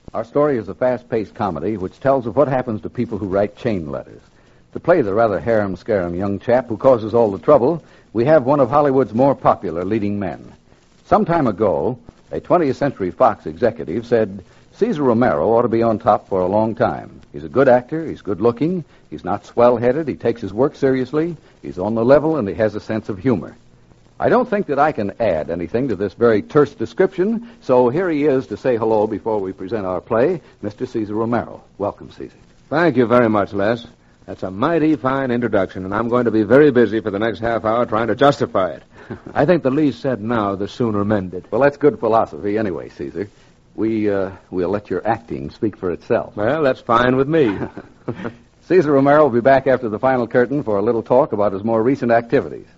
Our story is a fast-paced comedy which tells of what happens to people who write chain letters. To play the rather harum-scarum young chap who causes all the trouble, we have one of Hollywood's more popular leading men. Some time ago, a 20th Century Fox executive said, Cesar Romero ought to be on top for a long time. He's a good actor, he's good-looking, he's not swell-headed, he takes his work seriously, he's on the level, and he has a sense of humor. I don't think that I can add anything to this very terse description, so here he is to say hello before we present our play, Mr. Cesar Romero. Welcome, Cesar. Thank you very much, Les. That's a mighty fine introduction, and I'm going to be very busy for the next half hour trying to justify it. I think the least said now, the sooner mended. Well, that's good philosophy anyway, Cesar. We'll let your acting speak for itself. Well, that's fine with me. Cesar Romero will be back after the final curtain for a little talk about his more recent activities.